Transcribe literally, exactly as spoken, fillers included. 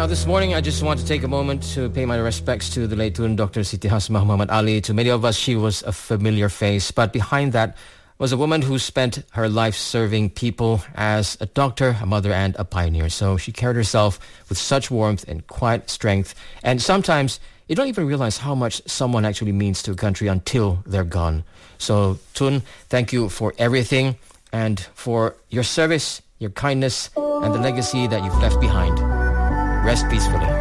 Now, this morning, I just want to take a moment to pay my respects to the late Tun Doctor Siti Hasmah Muhammad Ali. To many of us, she was a familiar face, but behind that was a woman who spent her life serving people as a doctor, a mother, and a pioneer. So she carried herself with such warmth and quiet strength. And sometimes you don't even realize how much someone actually means to a country until they're gone. So, Tun, thank you for everything and for your service, your kindness, and the legacy that you've left behind. Rest peacefully.